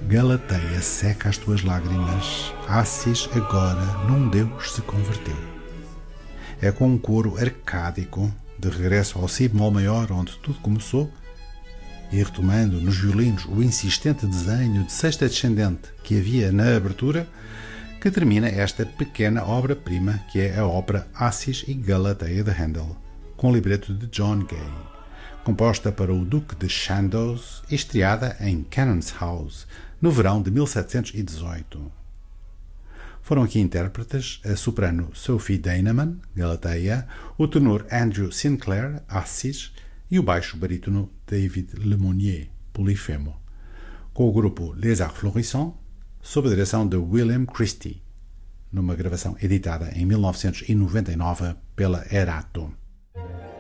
Galateia seca as tuas lágrimas, Assis agora num Deus se converteu. É com um coro arcádico, de regresso ao si bemol maior onde tudo começou, e retomando nos violinos o insistente desenho de sexta descendente que havia na abertura, que termina esta pequena obra-prima que é a ópera Assis e Galateia de Handel, com libreto de John Gay, composta para o Duque de Chandos e estreada em Cannon's House no verão de 1718. Foram aqui intérpretes a soprano Sophie Deineman, Galateia, o tenor Andrew Sinclair, Assis, e o baixo barítono David Lemonnier, Polifemo, com o grupo Les Arts Florissants, sob a direção de William Christie, numa gravação editada em 1999 pela Erato.